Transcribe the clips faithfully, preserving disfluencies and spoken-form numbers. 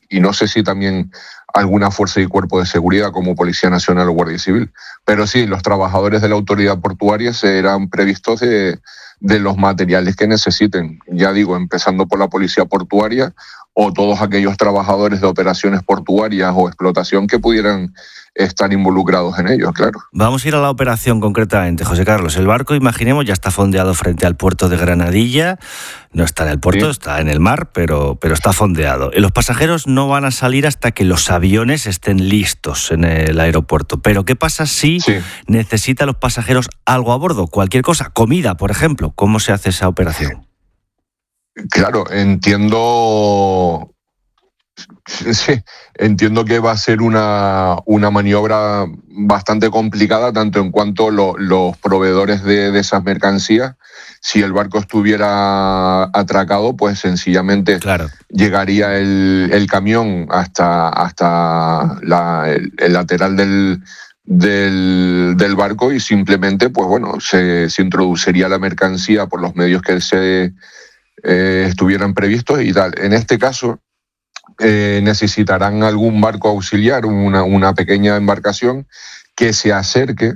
y no sé si también alguna fuerza y cuerpo de seguridad como Policía Nacional o Guardia Civil. Pero sí, los trabajadores de la autoridad portuaria serán previstos de, de los materiales que necesiten. Ya digo, empezando por la Policía Portuaria o todos aquellos trabajadores de operaciones portuarias o explotación que pudieran estar involucrados en ello, claro. Vamos a ir a la operación concretamente, José Carlos. El barco, imaginemos, ya está fondeado frente al puerto de Granadilla. No está en el puerto, sí. Está en el mar, pero, pero está fondeado. Y los pasajeros no van a salir hasta que los aviones estén listos en el aeropuerto. Pero ¿qué pasa si sí. necesitan los pasajeros algo a bordo? Cualquier cosa, comida, por ejemplo. ¿Cómo se hace esa operación? Claro, entiendo... Sí, entiendo que va a ser una, una maniobra bastante complicada, tanto en cuanto lo, los proveedores de, de esas mercancías, si el barco estuviera atracado, pues sencillamente claro. llegaría el, el camión hasta, hasta la, el, el lateral del, del, del barco y simplemente, pues bueno, se, se introduciría la mercancía por los medios que se eh, estuvieran previstos y tal. En este caso, Eh, necesitarán algún barco auxiliar, una, una pequeña embarcación que se acerque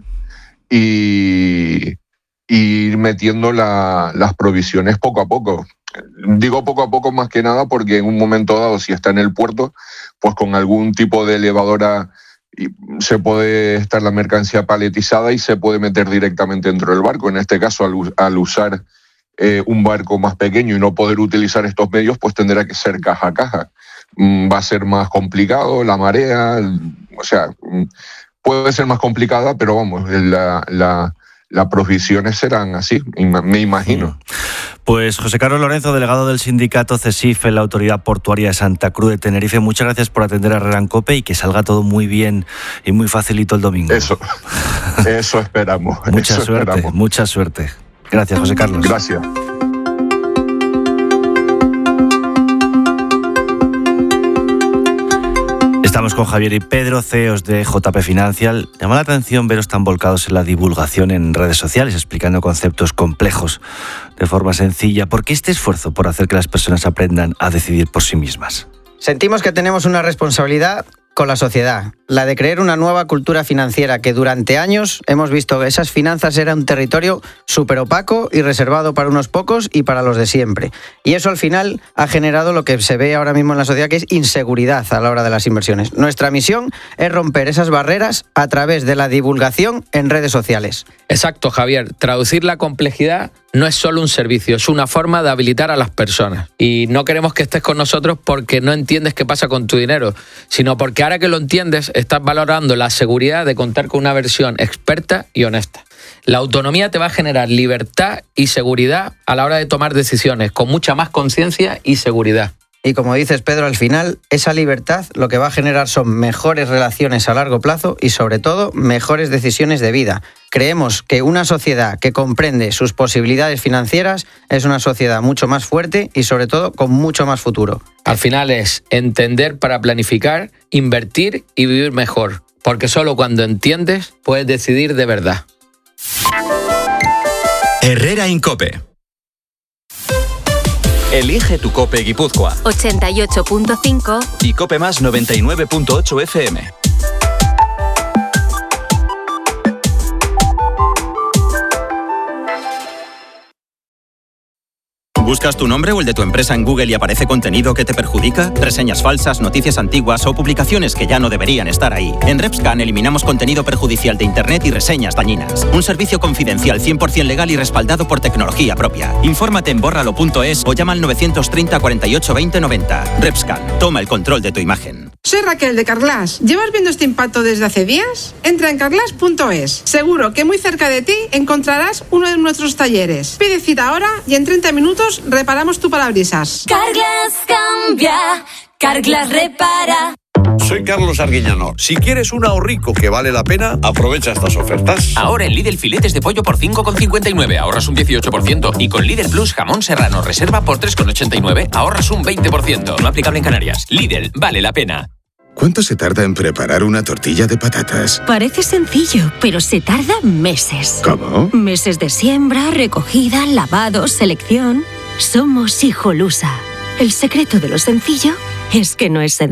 y, y ir metiendo la, las provisiones poco a poco. Digo poco a poco más que nada porque en un momento dado, si está en el puerto, pues con algún tipo de elevadora se puede estar la mercancía paletizada y se puede meter directamente dentro del barco. En este caso, al, al usar eh, un barco más pequeño y no poder utilizar estos medios, pues tendrá que ser caja a caja. Va a ser más complicado, la marea, o sea, puede ser más complicada, pero vamos, la, la, las provisiones serán así, me imagino. Pues José Carlos Lorenzo, delegado del sindicato CESIF en la Autoridad Portuaria de Santa Cruz de Tenerife, muchas gracias por atender a Herrera en COPE y que salga todo muy bien y muy facilito el domingo. Eso, eso esperamos. Mucha eso suerte, esperamos. mucha suerte. Gracias, José Carlos. Gracias. Estamos con Javier y Pedro, C E Os de J P Financial. Llama la atención veros tan volcados en la divulgación en redes sociales, explicando conceptos complejos de forma sencilla. ¿Por qué este esfuerzo por hacer que las personas aprendan a decidir por sí mismas? Sentimos que tenemos una responsabilidad con la sociedad, la de crear una nueva cultura financiera que durante años hemos visto que esas finanzas eran un territorio súper opaco y reservado para unos pocos y para los de siempre. Y eso al final ha generado lo que se ve ahora mismo en la sociedad, que es inseguridad a la hora de las inversiones. Nuestra misión es romper esas barreras a través de la divulgación en redes sociales. Exacto, Javier. Traducir la complejidad no es solo un servicio, es una forma de habilitar a las personas. Y no queremos que estés con nosotros porque no entiendes qué pasa con tu dinero, sino porque ahora que lo entiendes, estás valorando la seguridad de contar con una versión experta y honesta. La autonomía te va a generar libertad y seguridad a la hora de tomar decisiones, con mucha más conciencia y seguridad. Y como dices, Pedro, al final, esa libertad lo que va a generar son mejores relaciones a largo plazo y, sobre todo, mejores decisiones de vida. Creemos que una sociedad que comprende sus posibilidades financieras es una sociedad mucho más fuerte y, sobre todo, con mucho más futuro. Al final es entender para planificar, invertir y vivir mejor. Porque solo cuando entiendes puedes decidir de verdad. Herrera en COPE. Elige tu COPE Guipúzcoa. ochenta y ocho punto cinco y COPE Más noventa y nueve punto ocho F M. ¿Buscas tu nombre o el de tu empresa en Google y aparece contenido que te perjudica? ¿Reseñas falsas, noticias antiguas o publicaciones que ya no deberían estar ahí? En RepScan eliminamos contenido perjudicial de Internet y reseñas dañinas. Un servicio confidencial cien por ciento legal y respaldado por tecnología propia. Infórmate en bórralo punto es o llama al novecientos treinta, cuarenta y ocho, veinte, noventa. RepScan, toma el control de tu imagen. Soy Raquel de Carglass. ¿Llevas viendo este impacto desde hace días? Entra en carglass punto es. Seguro que muy cerca de ti encontrarás uno de nuestros talleres. Pide cita ahora y en treinta minutos reparamos tu parabrisas. Carglass cambia, Carglass repara. Soy Carlos Arguiñano. Si quieres un ahorrico que vale la pena, aprovecha estas ofertas. Ahora en Lidl filetes de pollo por cinco con cincuenta y nueve, ahorras un dieciocho por ciento. Y con Lidl Plus jamón serrano reserva por tres con ochenta y nueve, ahorras un veinte por ciento. No aplicable en Canarias. Lidl, vale la pena. ¿Cuánto se tarda en preparar una tortilla de patatas? Parece sencillo, pero se tarda meses. ¿Cómo? Meses de siembra, recogida, lavado, selección. Somos Hijolusa. El secreto de lo sencillo es que no es sencillo.